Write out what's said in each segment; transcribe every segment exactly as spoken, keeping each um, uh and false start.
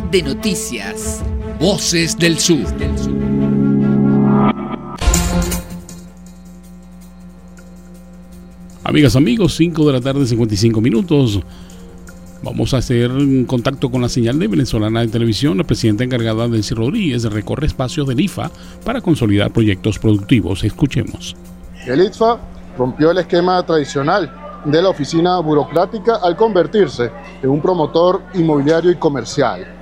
Red de Noticias. Voces del Sur. Amigas, amigos, cinco de la tarde, cincuenta y cinco minutos. Vamos a hacer contacto con la señal de Venezolana de Televisión. La presidenta encargada, Delcy Rodríguez, recorre espacios del I F A para consolidar proyectos productivos. Escuchemos. El I T F A rompió el esquema tradicional de la oficina burocrática al convertirse en un promotor inmobiliario y comercial.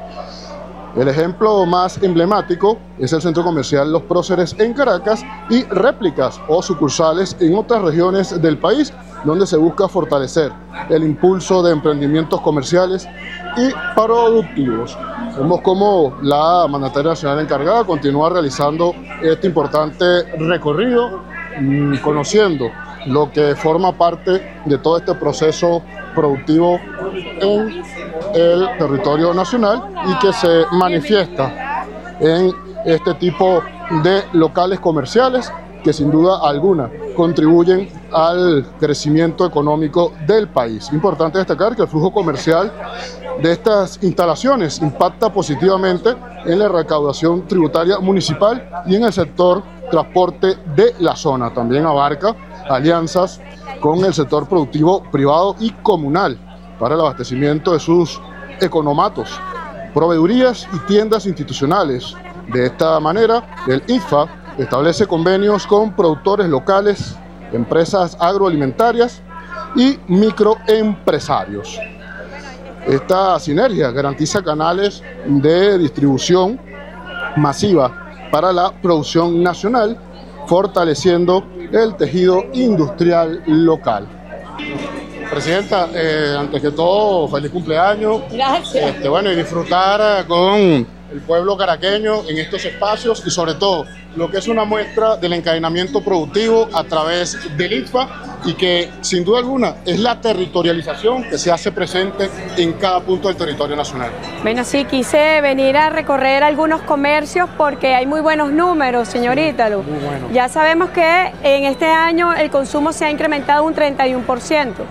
El ejemplo más emblemático es el centro comercial Los Próceres en Caracas y réplicas o sucursales en otras regiones del país, donde se busca fortalecer el impulso de emprendimientos comerciales y productivos. Vemos cómo la mandataria nacional encargada continúa realizando este importante recorrido, mmm, conociendo lo que forma parte de todo este proceso productivo en el territorio nacional y que se manifiesta en este tipo de locales comerciales que sin duda alguna contribuyen al crecimiento económico del país. Importante destacar que el flujo comercial de estas instalaciones impacta positivamente en la recaudación tributaria municipal y en el sector transporte de la zona. También abarca alianzas con el sector productivo privado y comunal para el abastecimiento de sus economatos, proveedurías y tiendas institucionales. De esta manera, el I F A establece convenios con productores locales, empresas agroalimentarias y microempresarios. Esta sinergia garantiza canales de distribución masiva para la producción nacional, fortaleciendo el tejido industrial local. Presidenta, eh, antes que todo, feliz cumpleaños. Gracias. Este, bueno, y disfrutar con el pueblo caraqueño en estos espacios y sobre todo lo que es una muestra del encadenamiento productivo a través del I T F A y que sin duda alguna es la territorialización que se hace presente en cada punto del territorio nacional. Bueno, sí, quise venir a recorrer algunos comercios porque hay muy buenos números, señor Ítalo. Muy bueno. Ya sabemos que en este año el consumo se ha incrementado un treinta y uno por ciento.